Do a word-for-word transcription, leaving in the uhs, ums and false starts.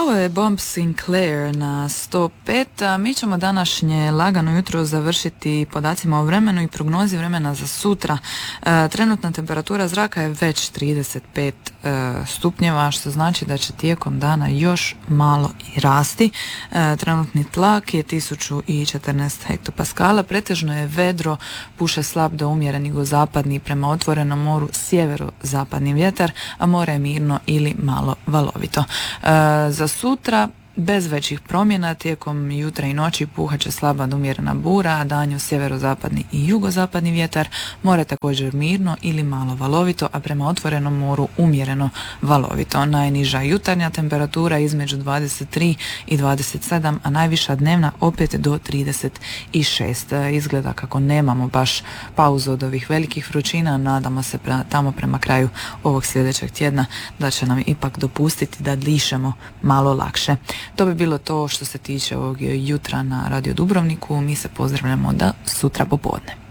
Ovo je Bob Sinclair na sto pet, a mi ćemo današnje lagano jutro završiti podacima o vremenu i prognozi vremena za sutra. E, trenutna temperatura zraka je već trideset pet e, stupnjeva, što znači da će tijekom dana još malo i rasti. E, trenutni tlak je tisuću četrnaest hektopaskala, pretežno je vedro, puše slab do umjeren jugozapadni prema otvorenom moru sjeverozapadni vjetar, a more je mirno ili malo valovito. E, za sutra bez većih promjena, tijekom jutra i noći puhat će slaba do umjerena bura, a danju sjeverozapadni i jugozapadni vjetar, more također mirno ili malo valovito, a prema otvorenom moru umjereno valovito. Najniža jutarnja temperatura između dvadeset tri i dvadeset sedam, a najviša dnevna opet do trideset šest. Izgleda kako nemamo baš pauzu od ovih velikih vrućina, nadamo se pre, tamo prema kraju ovog sljedećeg tjedna da će nam ipak dopustiti da dišemo malo lakše. To bi bilo to što se tiče ovog jutra na Radio Dubrovniku. Mi se pozdravljamo da sutra popodne.